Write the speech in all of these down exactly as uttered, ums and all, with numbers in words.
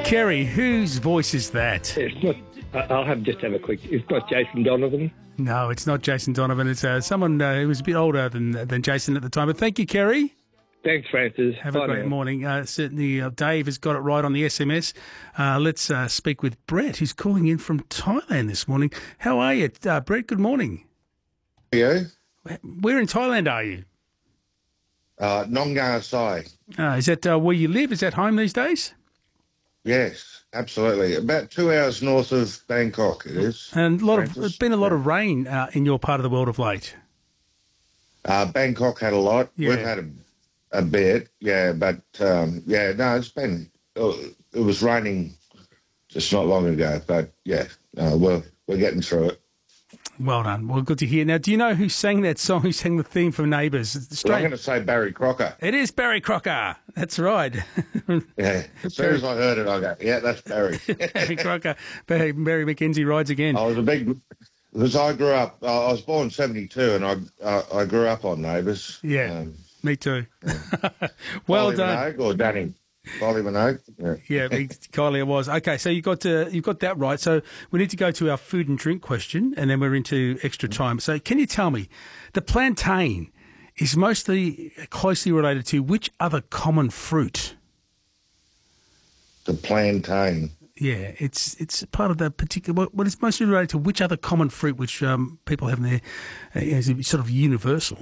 Kerry, whose voice is that? It's not. I- I'll have just have a quick. It's not Jason Donovan. No, it's not Jason Donovan. It's uh, someone uh, who was a bit older than than Jason at the time. But thank you, Kerry. Thanks, Francis. Have Bye a great now. morning. Uh, certainly, uh, Dave has got it right on the S M S. Uh, let's uh, speak with Brett, who's calling in from Thailand this morning. How are you, uh, Brett? Good morning. You? Where in Thailand are you? Uh, Nongar Sai. Uh, is that uh, where you live? Is that home these days? Yes, absolutely. About two hours north of Bangkok, it is. And a lot of, Francis. there's been a lot of rain uh, in your part of the world of late. Uh, Bangkok had a lot. Yeah. We've had a, a bit, yeah, but um, yeah, no, it's been. Oh, it was raining just not long ago, but yeah, uh, we're we're getting through it. Well done. Well, good to hear. Now, do you know who sang that song? Who sang the theme from Neighbours? Well, I'm going to say Barry Crocker. It is Barry Crocker. That's right. Yeah, as soon as I heard it, I go, yeah, that's Barry. Barry Crocker. Barry, Barry McKenzie rides again. I was a big. Because I grew up, I was born seventy-two, and I uh, I grew up on Neighbours. Yeah, Um, me too. Well Kylie done. Minogue or Danny? Kylie Minogue. Yeah. Yeah, Kylie, it was. Okay, so you got to, you've got that right. So we need to go to our food and drink question, and then we're into extra time. So can you tell me, the plantain is mostly closely related to which other common fruit? The plantain. Yeah, it's it's part of the particular. What, what is mostly related to which other common fruit which um, people have in their uh, is sort of universal?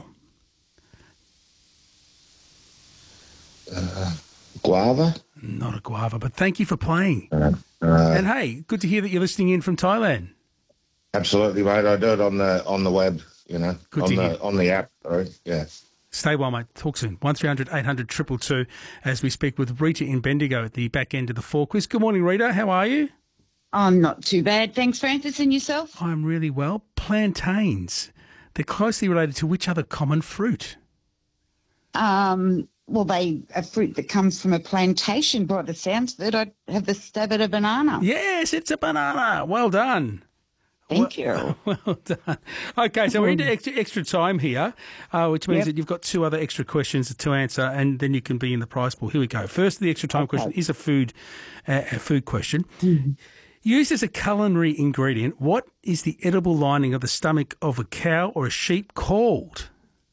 Uh, guava. Not a guava, but thank you for playing. Uh, uh, And hey, good to hear that you're listening in from Thailand. absolutely, mate. I do it on the on the web. You know, Good on to the hear. on the app. Sorry. Yeah. Stay well, mate. Talk soon. one three hundred eight hundred two two two as we speak with Rita in Bendigo at the back end of the four quiz. Good morning, Rita. How are you? I'm not too bad. Thanks, Francis. And yourself? I'm really well. Plantains. They're closely related to which other common fruit? Um, well, they a fruit that comes from a plantation. By the sounds of it, I'd have the stab at a banana. Yes, it's a banana. Well done. Thank you. Well done. Okay, so we're into extra, extra time here, uh, which means Yep. that you've got two other extra questions to answer, and then you can be in the prize pool. Here we go. First, the extra time Okay. question is a food, uh, a food question. Used as a culinary ingredient, what is the edible lining of the stomach of a cow or a sheep called?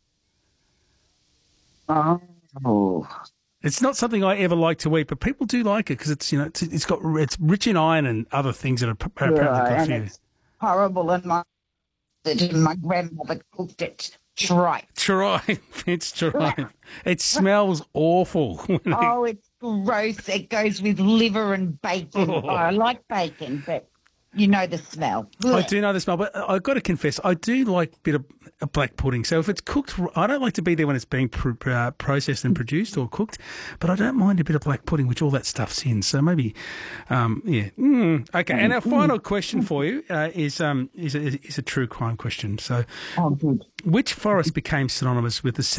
Oh, It's not something I ever like to eat, but people do like it because it's you know it's, it's got it's rich in iron and other things that are p- apparently yeah, good and for you. it's horrible. And my and my grandmother cooked it tripe. Tripe, it's tripe. It smells awful. when it- Oh, it's gross. It goes with liver and bacon. Oh. Oh, I like bacon, but you know the smell. I Ugh. do know the smell, but I've got to confess, I do like a bit of a black pudding. So if it's cooked, I don't like to be there when it's being pr- pr- uh, processed and produced or cooked, but I don't mind a bit of black pudding, which all that stuff's in. So maybe, um, yeah. Mm, okay, and our final question for you uh, is um, is a, is a true crime question. So, Oh, good. which forest became synonymous with the